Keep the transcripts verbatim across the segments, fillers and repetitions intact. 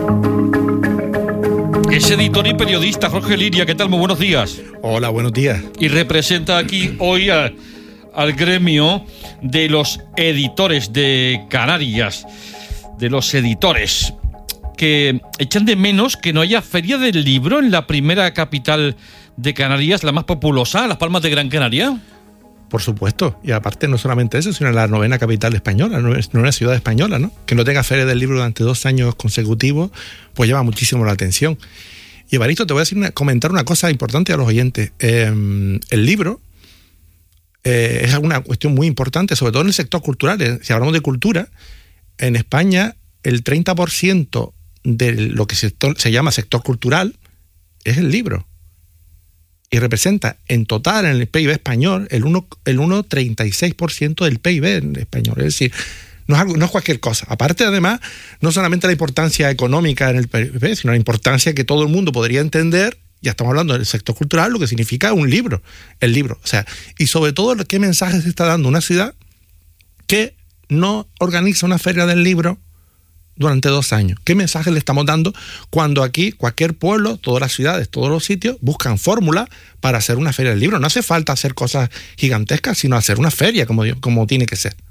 Es editor y periodista Jorge Liria. ¿Qué tal? Muy buenos días. Hola, buenos días. Y representa aquí hoy a, al gremio de los editores de Canarias, de los editores, que echan de menos que no haya feria del libro en la primera capital de Canarias, la más populosa, Las Palmas de Gran Canaria. Por supuesto, y aparte no solamente eso, sino la novena capital española, no es una ciudad española, ¿no? Que no tenga feria del libro durante dos años consecutivos, pues llama muchísimo la atención. Y Evaristo, te voy a decir una, comentar una cosa importante a los oyentes. Eh, el libro eh, es una cuestión muy importante, sobre todo en el sector cultural. Si hablamos de cultura, en España el treinta por ciento de lo que se, se llama sector cultural es el libro. Y representa en total en el P I B español el uno coma treinta y seis por ciento del P I B en español. Es decir, no es, algo, no es cualquier cosa. Aparte, además, no solamente la importancia económica en el P I B, sino la importancia que todo el mundo podría entender, ya estamos hablando del sector cultural, lo que significa un libro, el libro. O sea, y sobre todo, qué mensajes se está dando una ciudad que no organiza una feria del libro durante dos años. ¿Qué mensaje le estamos dando cuando aquí cualquier pueblo, todas las ciudades, todos los sitios buscan fórmulas para hacer una feria del libro? No hace falta hacer cosas gigantescas, sino hacer una feria como, como tiene que ser.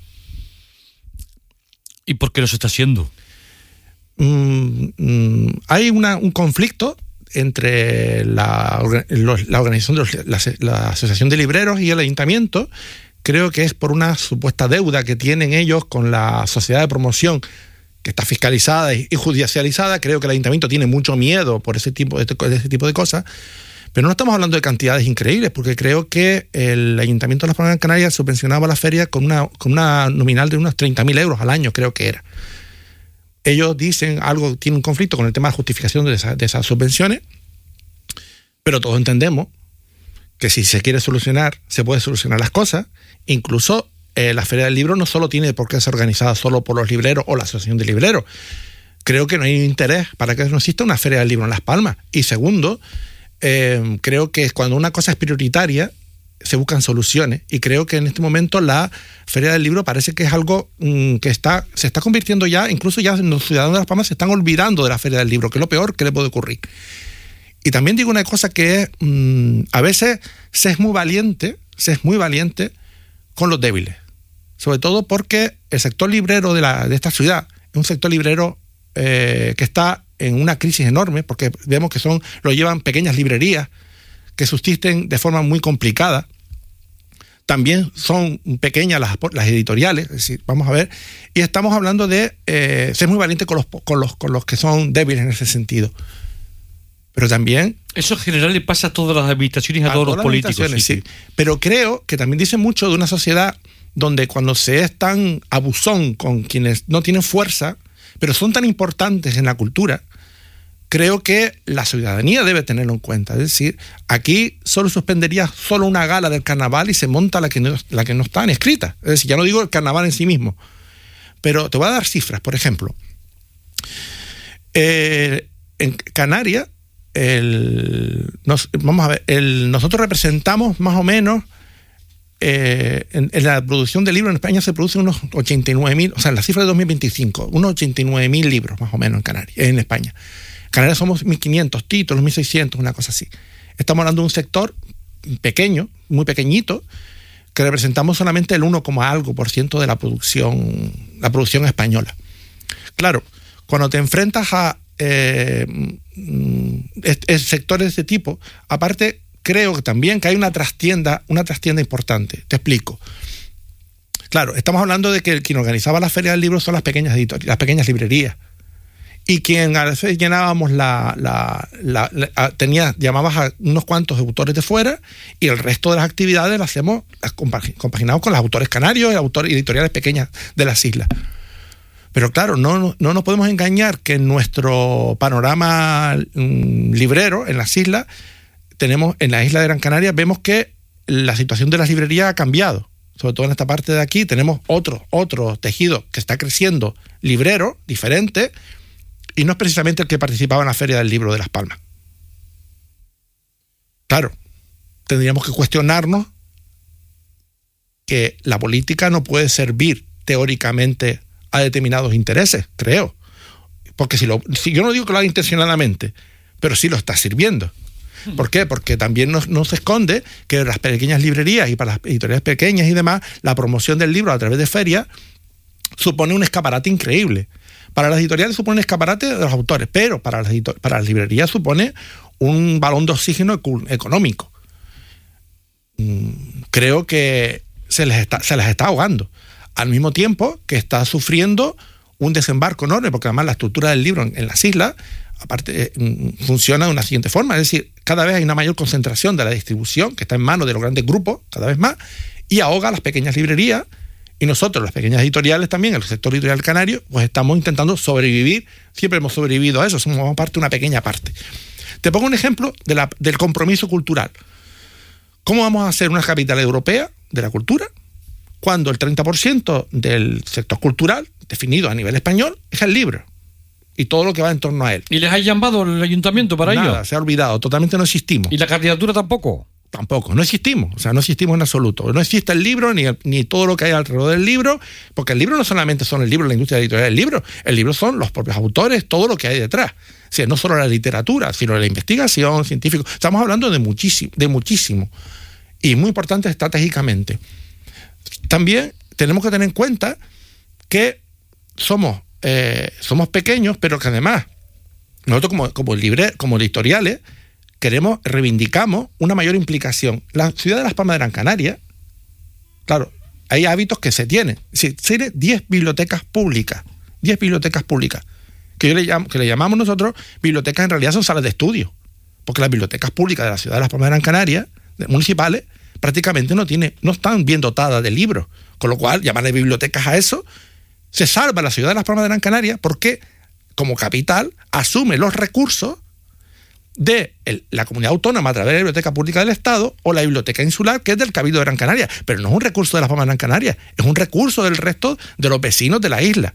¿Y por qué no se está haciendo? Mm, mm, hay una, un conflicto entre la, la organización de los, la, la Asociación de Libreros y el Ayuntamiento. Creo que es por una supuesta deuda que tienen ellos con la sociedad de promoción, que está fiscalizada y judicializada. Creo que el ayuntamiento tiene mucho miedo por ese tipo de, de ese tipo de cosas, pero no estamos hablando de cantidades increíbles, porque creo que el ayuntamiento de Las Palmas de Gran Canaria subvencionaba la feria con una, con una nominal de unos treinta mil euros al año, creo que era. Ellos dicen algo, tienen un conflicto con el tema de justificación de, esa, de esas subvenciones, pero todos entendemos que si se quiere solucionar, se puede solucionar las cosas. Incluso Eh, la Feria del Libro no solo tiene por qué ser organizada solo por los libreros o la Asociación de Libreros. Creo que no hay interés para que no exista una Feria del Libro en Las Palmas. Y segundo, eh, creo que cuando una cosa es prioritaria, se buscan soluciones. Y creo que en este momento la Feria del Libro parece que es algo mmm, que está se está convirtiendo ya, incluso ya los ciudadanos de Las Palmas se están olvidando de la Feria del Libro, que es lo peor que le puede ocurrir. Y también digo una cosa que es, mmm, a veces se es muy valiente, se es muy valiente con los débiles. Sobre todo porque el sector librero de, la, de esta ciudad es un sector librero eh, que está en una crisis enorme, porque vemos que son lo llevan pequeñas librerías que subsisten de forma muy complicada. También son pequeñas las, las editoriales, es decir, vamos a ver, y estamos hablando de eh, ser muy valiente con los, con, los, con los que son débiles en ese sentido. Pero también... Eso en general le pasa a todas las administraciones y a, a todos los políticos. Sí, sí. Pero creo que también dice mucho de una sociedad donde cuando se es tan abusón con quienes no tienen fuerza, pero son tan importantes en la cultura, creo que la ciudadanía debe tenerlo en cuenta. Es decir, aquí solo suspendería solo una gala del carnaval y se monta la que no, la que no está ni escrita. Es decir, ya no digo el carnaval en sí mismo, pero te voy a dar cifras. Por ejemplo, eh, en Canarias, el, nos, vamos a ver, el, nosotros representamos más o menos Eh, en, en la producción de libros en España se producen unos ochenta y nueve mil, o sea, en la cifra de dos mil veinticinco, unos ochenta y nueve mil libros más o menos en Canarias, en España. En Canarias somos mil quinientos títulos, mil seiscientos, una cosa así. Estamos hablando de un sector pequeño, muy pequeñito, que representamos solamente el uno, algo por ciento de la producción, la producción española. Claro, cuando te enfrentas a eh, es, es sectores de este tipo, aparte creo que también que hay una trastienda, una trastienda importante. Te explico. Claro, estamos hablando de que quien organizaba la Feria del Libro son las pequeñas editoriales, las pequeñas librerías. Y quien a veces llenábamos la, la, la, la tenía, llamabas a unos cuantos autores de fuera y el resto de las actividades las hacemos, las compaginamos con los autores canarios y autores editoriales pequeñas de las islas. Pero claro, no, no nos podemos engañar que en nuestro panorama mmm, librero, en las islas, tenemos en la isla de Gran Canaria, vemos que la situación de las librerías ha cambiado. Sobre todo en esta parte de aquí tenemos otro, otro tejido que está creciendo, librero, diferente, y no es precisamente el que participaba en la Feria del Libro de Las Palmas. Claro, tendríamos que cuestionarnos que la política no puede servir teóricamente a determinados intereses, creo. Porque si, lo, si yo no digo que lo haga intencionadamente, pero sí lo está sirviendo. ¿Por qué? Porque también no, no se esconde que las pequeñas librerías y para las editoriales pequeñas y demás, la promoción del libro a través de ferias supone un escaparate increíble. Para las editoriales supone un escaparate de los autores, pero para las, para las librerías supone un balón de oxígeno económico. Creo que se les está, se les está ahogando. Al mismo tiempo que está sufriendo un desembarco enorme, porque además la estructura del libro en, en las islas, aparte, eh, funciona de una siguiente forma. Es decir, cada vez hay una mayor concentración de la distribución, que está en manos de los grandes grupos, cada vez más, y ahoga a las pequeñas librerías. Y nosotros, las pequeñas editoriales también, el sector editorial canario, pues estamos intentando sobrevivir. Siempre hemos sobrevivido a eso, somos parte, una pequeña parte. Te pongo un ejemplo de la, del compromiso cultural. ¿Cómo vamos a hacer una capital europea de la cultura cuando el treinta por ciento del sector cultural, definido a nivel español, es el libro y todo lo que va en torno a él? ¿Y les ha llamado el ayuntamiento para ello? Nada, se ha olvidado, totalmente no existimos. ¿Y la candidatura tampoco? Tampoco, no existimos, o sea, no existimos en absoluto. No existe el libro, ni, el, ni todo lo que hay alrededor del libro, porque el libro no solamente son el libro, la industria editorial del libro, el libro son los propios autores, todo lo que hay detrás. O sea, no solo la literatura, sino la investigación científica. Estamos hablando de muchísimo, de muchísimo. Y muy importante estratégicamente. También tenemos que tener en cuenta que somos, eh, somos pequeños, pero que además, nosotros como, como, libre, como editoriales, queremos, reivindicamos una mayor implicación. La ciudad de Las Palmas de Gran Canaria, claro, hay hábitos que se tienen. Si tiene diez bibliotecas públicas, diez bibliotecas públicas, que yo le llamo, que le llamamos nosotros bibliotecas, en realidad son salas de estudio, porque las bibliotecas públicas de la ciudad de Las Palmas de Gran Canaria, municipales, prácticamente no tiene, no están bien dotadas de libros, con lo cual llamarle bibliotecas a eso, se salva la ciudad de Las Palmas de Gran Canaria porque como capital asume los recursos de el, la comunidad autónoma a través de la Biblioteca Pública del Estado o la Biblioteca Insular, que es del Cabildo de Gran Canaria, pero no es un recurso de Las Palmas de Gran Canaria, es un recurso del resto de los vecinos de la isla.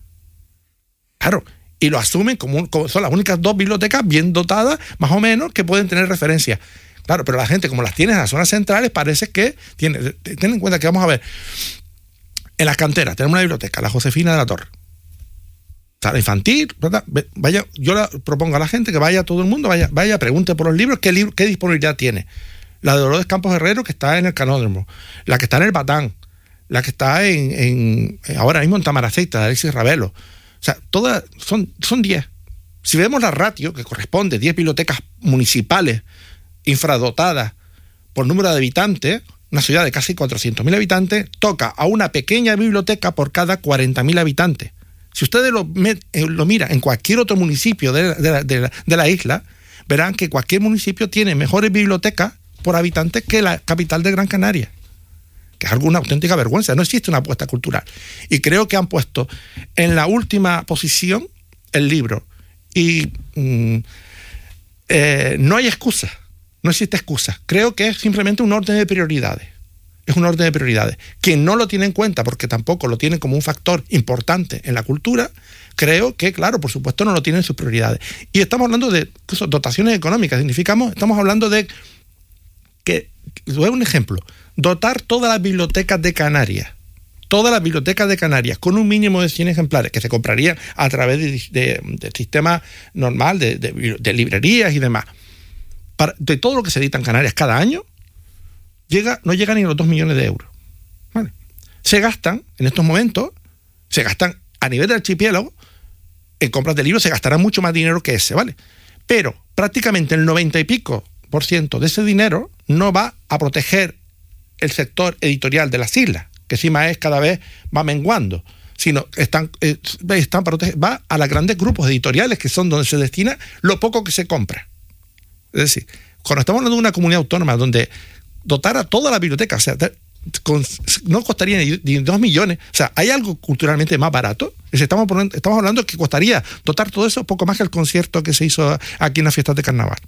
Claro, y lo asumen como, un, como son las únicas dos bibliotecas bien dotadas, más o menos, que pueden tener referencia. Claro, pero la gente, como las tiene en las zonas centrales, parece que tiene, ten en cuenta que vamos a ver, en las canteras tenemos una biblioteca, la Josefina de la Torre, sala infantil, ¿verdad? Vaya, yo le propongo a la gente que vaya, todo el mundo, vaya, vaya, pregunte por los libros, qué, libro, qué disponibilidad tiene. La de Dolores Campos Herrero, que está en el Canódromo, la que está en el Batán, la que está en, en ahora mismo en Tamaraceita, de Alexis Ravelo. O sea, todas son, son diez. Si vemos la ratio, que corresponde diez bibliotecas municipales infradotadas por número de habitantes, una ciudad de casi cuatrocientos mil habitantes, toca a una pequeña biblioteca por cada cuarenta mil habitantes. Si ustedes lo, lo miran en cualquier otro municipio de, de, de, la, de la isla, verán que cualquier municipio tiene mejores bibliotecas por habitantes que la capital de Gran Canaria, que es alguna auténtica vergüenza. No existe una apuesta cultural. Y creo que han puesto en la última posición el libro. Y mm, eh, no hay excusa. No existe excusa. Creo que es simplemente un orden de prioridades. Es un orden de prioridades. Quien no lo tiene en cuenta, porque tampoco lo tiene como un factor importante en la cultura, creo que, claro, por supuesto, no lo tiene en sus prioridades. Y estamos hablando de dotaciones económicas. Significamos, estamos hablando de que, les doy un ejemplo, dotar todas las bibliotecas de Canarias, todas las bibliotecas de Canarias, con un mínimo de cien ejemplares que se comprarían a través de, de, de sistema normal, de, de, de librerías y demás. Para, de todo lo que se edita en Canarias cada año, llega, no llega ni a los dos millones de euros. ¿Vale? Se gastan, en estos momentos, se gastan a nivel del archipiélago, en compras de libros se gastará mucho más dinero que ese, ¿vale? Pero prácticamente el noventa y pico por ciento de ese dinero no va a proteger el sector editorial de las islas, que encima es cada vez va menguando, sino están, eh, están protege, va a los grandes grupos editoriales, que son donde se destina lo poco que se compra. Es decir, cuando estamos hablando de una comunidad autónoma donde dotar a toda la biblioteca, o sea, con, no costaría ni, ni dos millones, o sea, ¿hay algo culturalmente más barato? Es decir, estamos, poniendo, estamos hablando que costaría dotar todo eso poco más que el concierto que se hizo aquí en las fiestas de carnaval.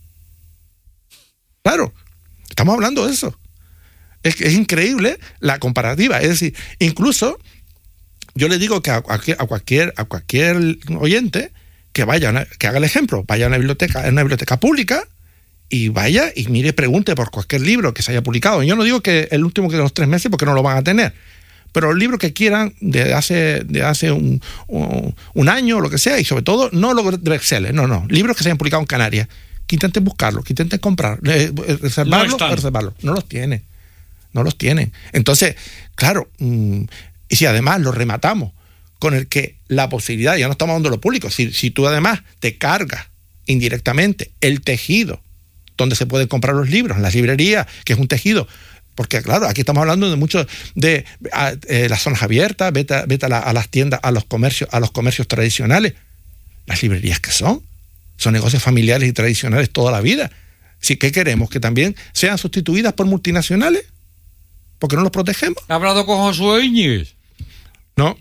Claro, estamos hablando de eso. Es, es increíble la comparativa. Es decir, incluso yo le digo que a cualquier, a cualquier, a cualquier oyente que vaya, una, que haga el ejemplo, vaya a una biblioteca, a una biblioteca pública y vaya y mire, pregunte por cualquier libro que se haya publicado. Yo no digo que el último que de los tres meses, porque no lo van a tener, pero los libros que quieran de hace, de hace un, un, un año o lo que sea, y sobre todo no los de bestsellers, no, no, libros que se hayan publicado en Canarias, que intenten buscarlos, que intenten comprar, eh, reservarlos no o reservarlos. No los tienen, no los tienen. Entonces, claro, mmm, y si además los rematamos con el que la posibilidad, ya no estamos hablando de lo público, si, si tú además te cargas indirectamente el tejido donde se pueden comprar los libros, en las librerías, que es un tejido, porque claro, aquí estamos hablando de mucho de a, eh, las zonas abiertas, vete, a, vete a, la, a las tiendas, a los comercios, a los comercios tradicionales. Las librerías que son, son negocios familiares y tradicionales toda la vida. ¿Sí? ¿Qué queremos? ¿Que también sean sustituidas por multinacionales? ¿Por qué no los protegemos? ¿Ha hablado con Josué Íñiguez? No.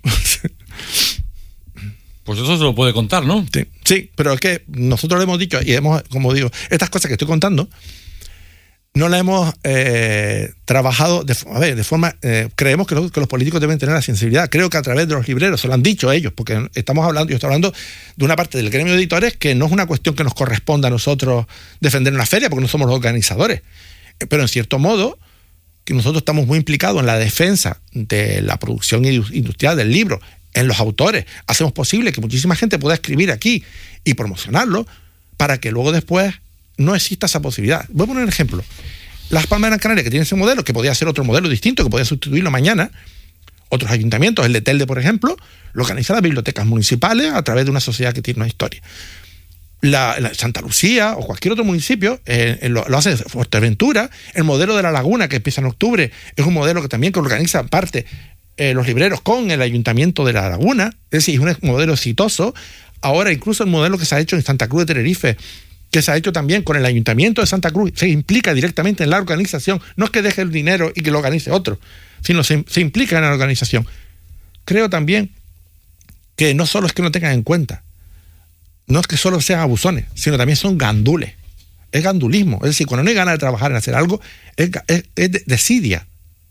Pues eso se lo puede contar, ¿no? Sí, sí, pero es que nosotros le hemos dicho, y hemos, como digo, estas cosas que estoy contando, no las hemos eh, trabajado de, a ver, de forma... Eh, creemos que, lo, que los políticos deben tener la sensibilidad. Creo que a través de los libreros, se lo han dicho ellos, porque estamos hablando, yo estoy hablando de una parte del gremio de editores que no es una cuestión que nos corresponda a nosotros defender una feria, porque no somos los organizadores. Pero en cierto modo, que nosotros estamos muy implicados en la defensa de la producción industrial del libro, en los autores. Hacemos posible que muchísima gente pueda escribir aquí y promocionarlo para que luego después no exista esa posibilidad. Voy a poner un ejemplo. Las Palmas de Gran Canaria, que tienen ese modelo, que podría ser otro modelo distinto, que podría sustituirlo mañana, otros ayuntamientos, el de Telde, por ejemplo, lo organizan las bibliotecas municipales a través de una sociedad que tiene una historia. La, la Santa Lucía o cualquier otro municipio eh, lo, lo hace Fuerteventura. El modelo de La Laguna, que empieza en octubre, es un modelo que también que organiza parte eh, los libreros con el ayuntamiento de La Laguna. Es decir, es un modelo exitoso. Ahora incluso el modelo que se ha hecho en Santa Cruz de Tenerife, que se ha hecho también con el Ayuntamiento de Santa Cruz, se implica directamente en la organización. No es que deje el dinero y que lo organice otro, sino se, se implica en la organización. Creo también que no solo es que no tengan en cuenta, no es que solo sean abusones, sino también son gandules. Es gandulismo. Es decir, cuando no hay ganas de trabajar en hacer algo, es, es, es de, desidia.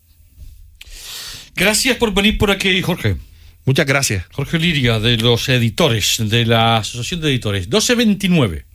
Gracias por venir por aquí, Jorge. Muchas gracias. Jorge Liria, de los editores, de la Asociación de Editores. doce veintinueve.